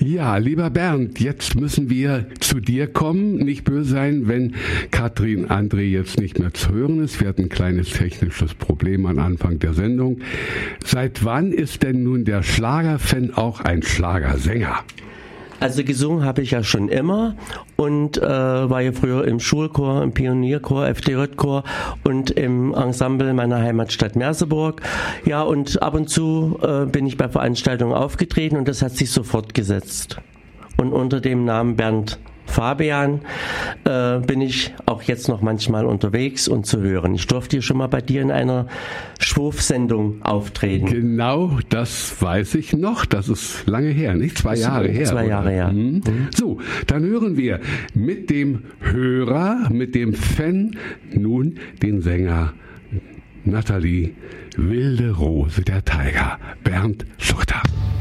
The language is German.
Ja, lieber Bernd, jetzt müssen wir zu dir kommen. Nicht böse sein, wenn Katrin André jetzt nicht mehr zu hören ist. Wir hatten ein kleines technisches Problem am Anfang der Sendung. Seit wann ist denn nun der Schlagerfan auch ein Schlagersänger? Also gesungen habe ich ja schon immer und war ja früher im Schulchor, im Pionierchor, FDJ-Chor und im Ensemble meiner Heimatstadt Merseburg. Ja, und ab und zu bin ich bei Veranstaltungen aufgetreten und das hat sich so fortgesetzt. Und unter dem Namen Bernd Fabian bin ich auch jetzt noch manchmal unterwegs und zu hören. Ich durfte hier schon mal bei dir in einer Schwurf-Sendung auftreten. Genau, das weiß ich noch. Das ist lange her, nicht? 2 Jahre her. 2 Jahre her. Mhm. So, dann hören wir mit dem Hörer, mit dem Fan nun den Sänger Nathalie Wilde Rose der Tiger, Bernd Suchter.